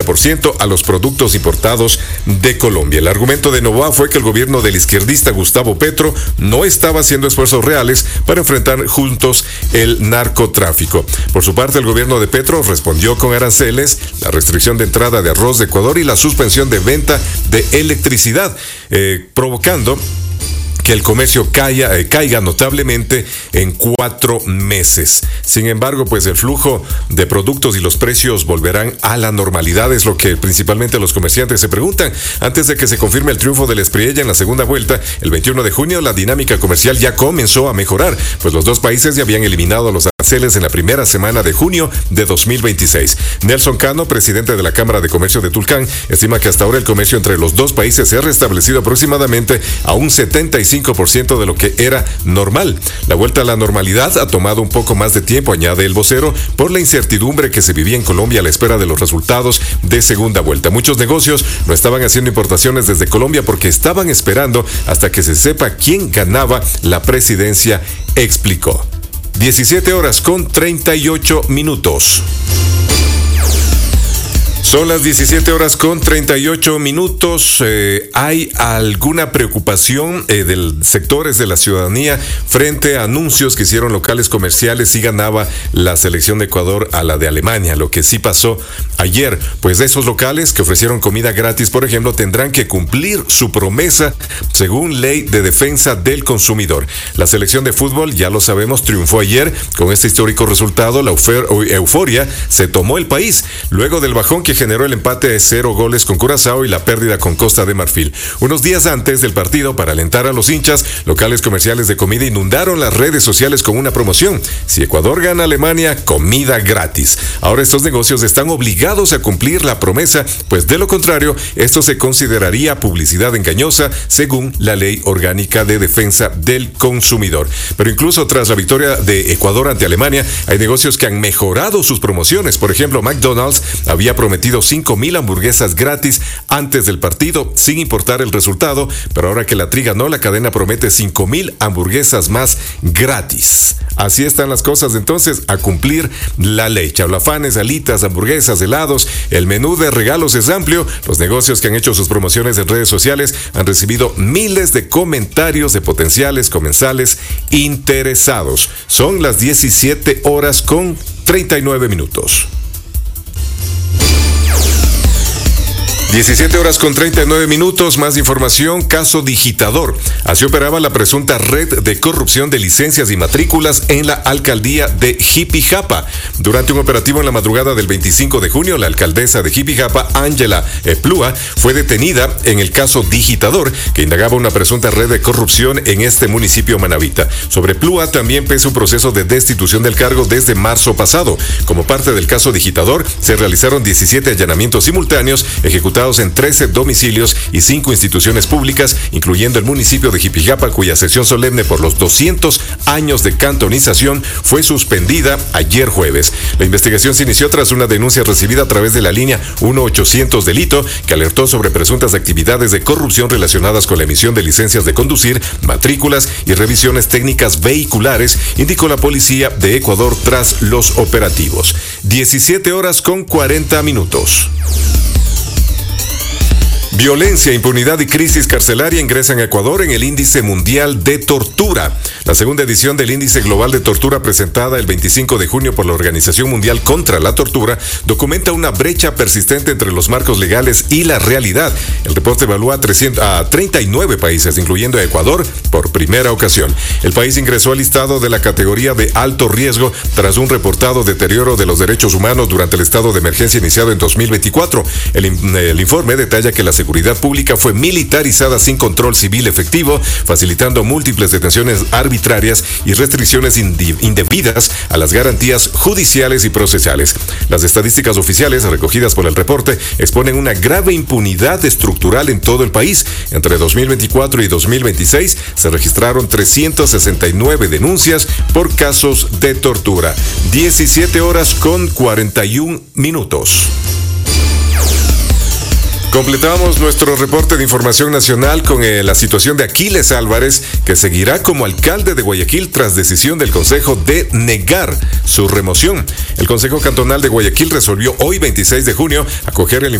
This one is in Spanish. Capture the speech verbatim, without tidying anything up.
por ciento a los productos importados de Colombia. El argumento de Novoa fue que el gobierno del izquierdista Gustavo Petro no estaba haciendo esfuerzos reales para enfrentar juntos el narcotráfico. Por su parte, el gobierno de Petro respondió con aranceles, la restricción de entrada de arroz de Ecuador y la suspensión de venta de electricidad, eh, provocando que el comercio caiga, eh, caiga notablemente en cuatro meses. Sin embargo, pues el flujo de productos y los precios volverán a la normalidad, es lo que principalmente los comerciantes se preguntan. Antes de que se confirme el triunfo del Espriella en la segunda vuelta, el veintiuno de junio, la dinámica comercial ya comenzó a mejorar, pues los dos países ya habían eliminado los aranceles en la primera semana de junio de dos mil veintiséis. Nelson Cano, presidente de la Cámara de Comercio de Tulcán, estima que hasta ahora el comercio entre los dos países se ha restablecido aproximadamente a un setenta y cinco por ciento de lo que era normal. La vuelta a la normalidad ha tomado un poco más de tiempo, añade el vocero, por la incertidumbre que se vivía en Colombia a la espera de los resultados de segunda vuelta. Muchos negocios no estaban haciendo importaciones desde Colombia porque estaban esperando hasta que se sepa quién ganaba la presidencia, explicó. diecisiete horas con treinta y ocho minutos. Son las diecisiete horas con treinta y ocho minutos. Eh, ¿Hay alguna preocupación eh, de sectores de la ciudadanía frente a anuncios que hicieron locales comerciales si ganaba la selección de Ecuador a la de Alemania? Lo que sí pasó ayer, pues esos locales que ofrecieron comida gratis, por ejemplo, tendrán que cumplir su promesa según ley de defensa del consumidor. La selección de fútbol, ya lo sabemos, triunfó ayer. Con este histórico resultado, la euforia se tomó el país luego del bajón que generó el empate de cero goles con Curazao y la pérdida con Costa de Marfil. Unos días antes del partido, para alentar a los hinchas, locales comerciales de comida inundaron las redes sociales con una promoción: si Ecuador gana a Alemania, comida gratis. Ahora estos negocios están obligados a cumplir la promesa, pues de lo contrario, esto se consideraría publicidad engañosa según la Ley Orgánica de Defensa del Consumidor. Pero incluso tras la victoria de Ecuador ante Alemania, hay negocios que han mejorado sus promociones. Por ejemplo, McDonald's había prometido cinco mil hamburguesas gratis antes del partido, sin importar el resultado, pero ahora que la Tri ganó, la cadena promete cinco mil hamburguesas más gratis. Así están las cosas entonces, a cumplir la ley. Chablafanes, alitas, hamburguesas, helados, el menú de regalos es amplio. Los negocios que han hecho sus promociones en redes sociales han recibido miles de comentarios de potenciales comensales interesados. Son las diecisiete horas con treinta y nueve minutos. diecisiete horas con treinta y nueve minutos, más información. Caso Digitador. Así operaba la presunta red de corrupción de licencias y matrículas en la alcaldía de Jipijapa. Durante un operativo en la madrugada del veinticinco de junio, la alcaldesa de Jipijapa, Ángela Plúa, fue detenida en el caso Digitador, que indagaba una presunta red de corrupción en este municipio manabita. Sobre Plúa también pesa un proceso de destitución del cargo desde marzo pasado. Como parte del caso Digitador, se realizaron diecisiete allanamientos simultáneos ejecutados en trece domicilios y cinco instituciones públicas, incluyendo el municipio de Jipijapa, cuya sesión solemne por los doscientos años de cantonización fue suspendida ayer jueves. La investigación se inició tras una denuncia recibida a través de la línea uno ochocientos delito, que alertó sobre presuntas actividades de corrupción relacionadas con la emisión de licencias de conducir, matrículas y revisiones técnicas vehiculares, indicó la policía de Ecuador tras los operativos. diecisiete horas con cuarenta minutos. Violencia, impunidad y crisis carcelaria ingresan a Ecuador en el Índice Mundial de Tortura. La segunda edición del Índice Global de Tortura, presentada el veinticinco de junio por la Organización Mundial contra la Tortura, documenta una brecha persistente entre los marcos legales y la realidad. El reporte evalúa a, trescientos, a treinta y nueve países, incluyendo a Ecuador, por primera ocasión. El país ingresó al listado de la categoría de alto riesgo tras un reportado deterioro de los derechos humanos durante el estado de emergencia iniciado en dos mil veinticuatro. El, el informe detalla que la seguridad pública fue militarizada sin control civil efectivo, facilitando múltiples detenciones arbitrarias y restricciones indebidas a las garantías judiciales y procesales. Las estadísticas oficiales recogidas por el reporte exponen una grave impunidad estructural en todo el país. Entre dos mil veinticuatro y dos mil veintiséis se registraron trescientas sesenta y nueve denuncias por casos de tortura. diecisiete horas con cuarenta y un minutos. Completamos nuestro reporte de información nacional con eh, la situación de Aquiles Álvarez, que seguirá como alcalde de Guayaquil tras decisión del Consejo de negar su remoción. El Consejo Cantonal de Guayaquil resolvió hoy, veintiséis de junio, acoger el